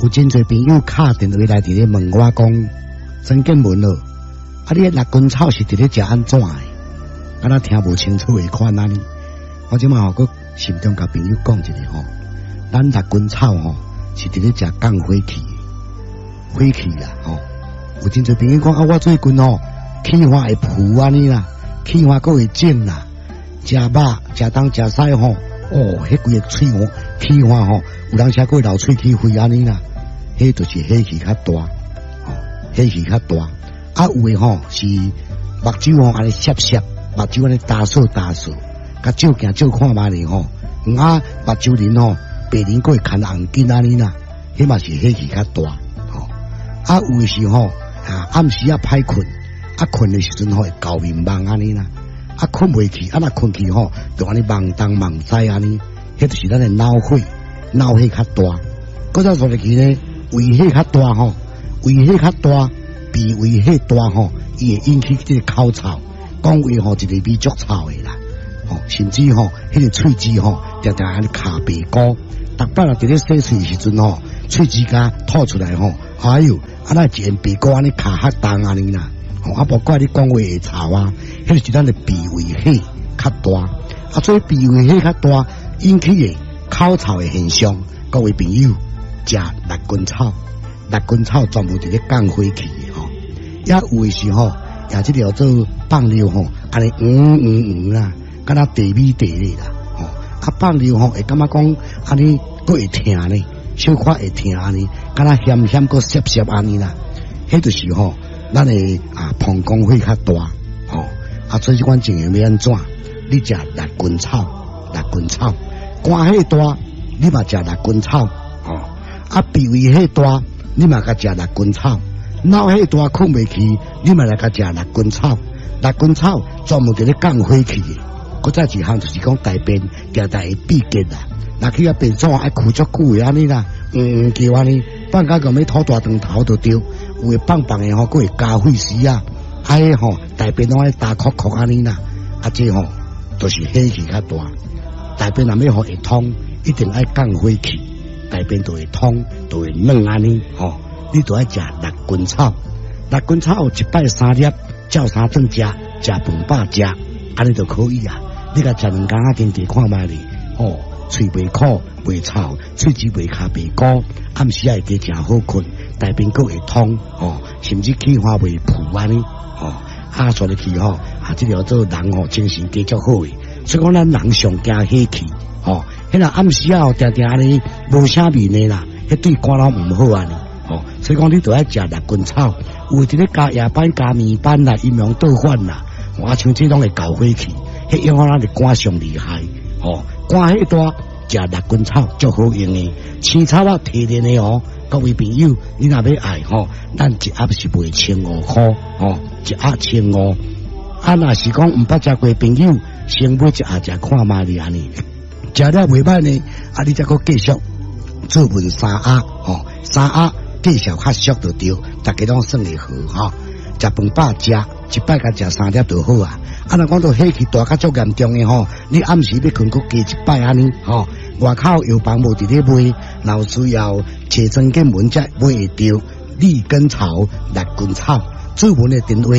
有真侪朋友敲电话来伫咧问我讲，曾建文咯，你六根草是伫咧食安怎的？敢若听无清楚的款安尼。我即马个心中甲朋友讲一下咱六根草是伫咧食降火气，火气啦有真侪朋友讲我最近气化会浮安尼啦，气化阁会肿啦，食肉食东食西迄规个喙气化有人写过流喙气肺安尼啦，迄就是火气较大，火气较大。有诶是目睭安尼涩涩，目睭安尼打扫打扫，甲照镜照看嘛哩目睭鳞白鳞阁会牵红筋安尼啦，迄嘛是火气较大。有诶是暗时歹困，困诶时阵会搞面梦安尼啦。困袂去，若困去就安尼梦东梦西安尼，迄就是咱的脑火较大。搁再说落去呢，胃火较大胃火较大，脾胃火大伊会引起这个口臭，讲话一个味足臭的啦。甚至迄个喙齿常常安尼卡白膏，逐摆若伫咧洗喙时阵喙齿甲吐出来哎哟，那一片白膏安尼卡较重安尼啦。无怪你讲话会臭迄就是咱的脾胃火较大，所以脾胃火较大引起的口臭的现象。各位朋友，食六根草专门伫咧降火气的也有的是也即条做放尿安尼啦，敢若地米地咧啦放尿会感觉讲安尼佫会疼呢，小可会疼安尼，敢若咸咸佫涩涩安尼啦，迄就是咱的膀胱会较大所以这款情形要安怎？你食六根草，肝火大，你嘛食六根草脾胃火大，你嘛甲食六根草，脑火大困袂去，你嘛来甲食六根草。六根草专门伫咧降火气的。搁再一项就是讲大便常常会闭结啦，若去便所爱哭足久的安尼啦，叫安尼，放假个要吐大肠头就对。有诶棒的佫会加血丝大便拢爱大壳壳安尼啦，这就是火气较大。大便若要互会通，一定爱降火气，大便就会通，就会软安尼你就爱食六根草。六根草一摆3粒，照三顿食，食饭饱食，安尼就可以啊。你甲食2工经地看卖哩喙袂苦袂臭，喙齿袂卡白膏，暗时会加诚好困，大便佫会通甚至气化袂浮安尼说入去这条做人精神加足好诶。所以讲咱人上惊火气迄个暗时常常安尼无啥面诶啦，迄对肝脑毋好安尼所以讲你都爱食六根草，有伫咧加夜班加眠班啦，阴阳倒反啦，像这种会搞火气，迄影响咱的肝上厉害肝火大，食六根草足好用诶，青草提炼诶各位朋友，你若要爱咱一盒是卖1500块一盒1500。若是讲毋捌食过朋友，先买一盒食看嘛哩安尼，食了袂歹呢，你再搁继续做文3盒3盒继续较俗就对，大家拢算会好食饭饱食，一摆甲食3粒就好啊。若讲到火气大较足严重诶你暗时要困，搁加一摆安尼外口药房无伫咧卖，若有需要找曾建文才买会到利根草、六根草。主文的电话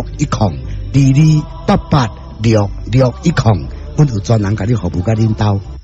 22886610，22886610，阮有专人甲你服务甲领导。